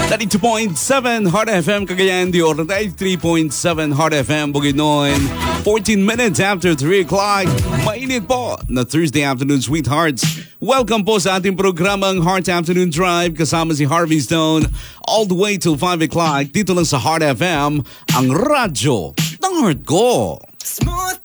92.7 Heart FM Cagayan de Oro, 93.7 Heart FM Bukidnon. 14 minutes after 3 o'clock. Mainit po na Thursday afternoon, sweethearts. Welcome po sa ating programang Heart Afternoon Drive. Kasama si Harvey Stone all the way till 5 o'clock. Dito lang sa Heart FM, ang radyo ng heart ko. Smooth